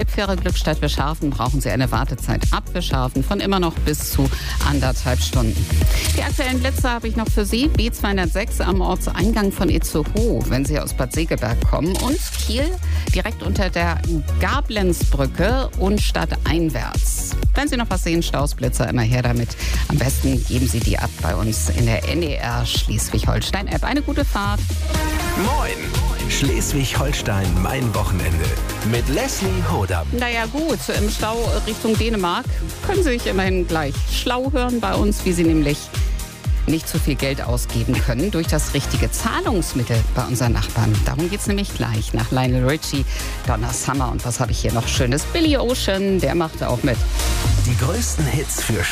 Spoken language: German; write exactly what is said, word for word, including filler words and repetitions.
Elbfähre Glückstadt Wischhafen brauchen Sie eine Wartezeit ab Wischhafen von immer noch bis zu anderthalb Stunden. Die aktuellen Blitze habe ich noch für Sie. B zweihundertsechs am Ortseingang von Itzehoe, wenn Sie aus Bad Segeberg kommen. Und Kiel direkt unter der Gablenzbrücke und stadteinwärts. Wenn Sie noch was sehen, Stausblitzer, immer her damit. Am besten geben Sie die ab bei uns in der N E R Schleswig-Holstein-App. Eine gute Fahrt. Moin! Schleswig-Holstein, mein Wochenende. Mit Leslie Hodam. Naja gut, im Stau Richtung Dänemark können Sie sich immerhin gleich schlau hören bei uns, wie Sie nämlich nicht zu viel Geld ausgeben können durch das richtige Zahlungsmittel bei unseren Nachbarn. Darum geht's nämlich gleich nach Lionel Richie, Donna Summer. Und was habe ich hier noch Schönes? Billy Ocean, der macht auch mit. Die größten Hits für